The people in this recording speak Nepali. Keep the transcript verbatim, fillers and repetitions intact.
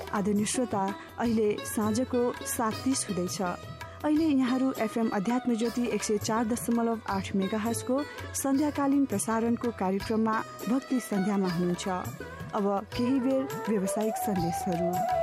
आदरणीय श्रोता, अहिले साँझको सात तीस हुँदैछ। अहिले यहाँहरू एफएम अध्यात्म ज्योति एक सय चार दशमलव आठ मेगाहर्जको सन्ध्याकालीन प्रसारणको कार्यक्रममा भक्ति सन्ध्यामा हुनुहुन्छ। अब केही बेर व्यावसायिक सन्देशहरू।